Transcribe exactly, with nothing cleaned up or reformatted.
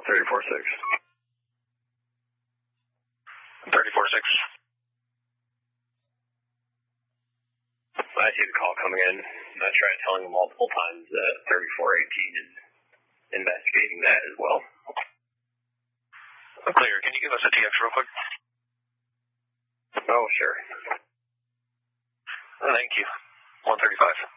thirty-four six. thirty-four six. I see the call coming in. I tried telling him multiple times that thirty-four eighteen is investigating that as well. Clear. Can you give us a T X real quick? Oh, sure. Thank you. one thirty-five.